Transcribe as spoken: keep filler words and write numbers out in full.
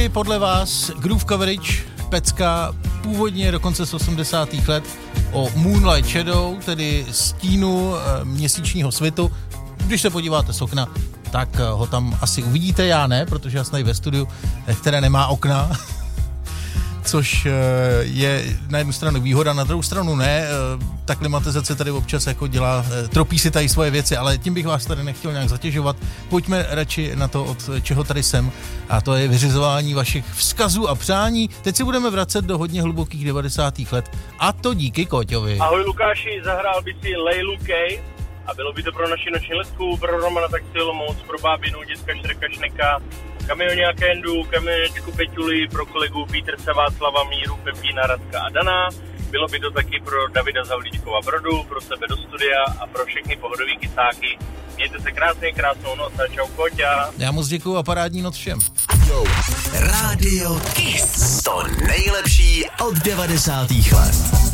Podle vás Groove Coverage, pecka původně dokonce z osmdesátých let o Moonlight Shadow, tedy stínu e, měsíčního svitu. Když se podíváte z okna, tak ho tam asi uvidíte, já ne, protože já jsem tady ve studiu, které nemá okna, což je na jednu stranu výhoda, na druhou stranu ne. Ta klimatizace tady občas jako dělá, tropí si tady svoje věci, ale tím bych vás tady nechtěl nějak zatěžovat. Pojďme radši na to, od čeho tady jsem, a to je vyřizování vašich vzkazů a přání. Teď si budeme vracet do hodně hlubokých devadesátých let, a to díky Koťovi. Ahoj Lukáši, zahrál by si Laylu K a bylo by to pro naši noční letku, pro Romana Taxi Olomouc, pro bábinu, dětka Šreka Šneka, Kamionia Kendu, Kamionečku Peťuli, pro kolegu Pítrse Václava, Míru, Pepína, Radka a Dana. Bylo by to taky pro Davida Zavlíčkova Brodu, pro sebe do studia a pro všechny pohodový kysáky. Mějte se krásně, krásnou noc a čau Koťa. Já moc děkuju a parádní noc všem. Yo. Radio Kiss. To nejlepší od devadesátých let.